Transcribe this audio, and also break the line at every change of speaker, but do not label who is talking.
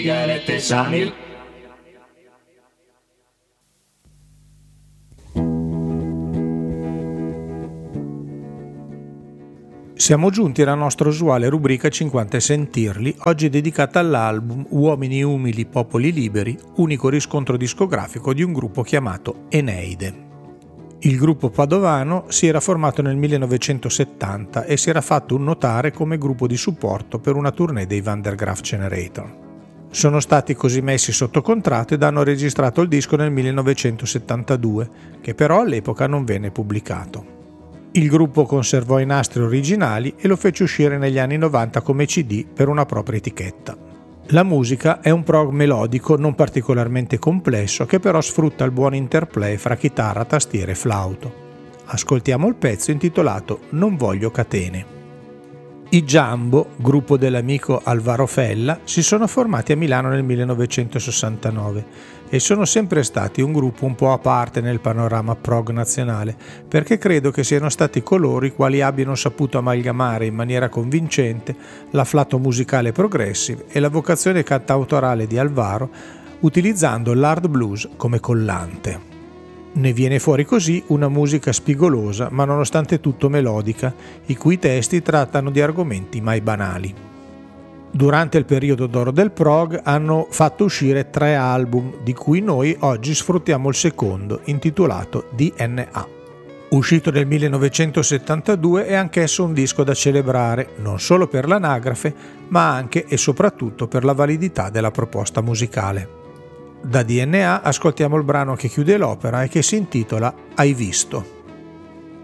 Sigarette sani.
Siamo giunti alla nostra usuale rubrica 50 e sentirli, oggi dedicata all'album Uomini umili, popoli liberi, unico riscontro discografico di un gruppo chiamato Eneide. Il gruppo padovano si era formato nel 1970 e si era fatto un notare come gruppo di supporto per una tournée dei Van der Graaf Generator. Sono stati così messi sotto contratto ed hanno registrato il disco nel 1972, che però all'epoca non venne pubblicato. Il gruppo conservò i nastri originali e lo fece uscire negli anni 90 come CD per una propria etichetta. La musica è un prog melodico non particolarmente complesso che però sfrutta il buon interplay fra chitarra, tastiere e flauto. Ascoltiamo il pezzo intitolato Non voglio catene. I Jumbo, gruppo dell'amico Alvaro Fella, si sono formati a Milano nel 1969 e sono sempre stati un gruppo un po' a parte nel panorama prog nazionale, perché credo che siano stati coloro i quali abbiano saputo amalgamare in maniera convincente l'afflato musicale progressive e la vocazione cantautorale di Alvaro, utilizzando l'hard blues come collante. Ne viene fuori così una musica spigolosa ma nonostante tutto melodica, i cui testi trattano di argomenti mai banali. Durante il periodo d'oro del prog hanno fatto uscire 3 album, di cui noi oggi sfruttiamo il secondo, intitolato DNA. Uscito nel 1972 è anch'esso un disco da celebrare, non solo per l'anagrafe, ma anche e soprattutto per la validità della proposta musicale. Da DNA ascoltiamo il brano che chiude l'opera e che si intitola Hai visto.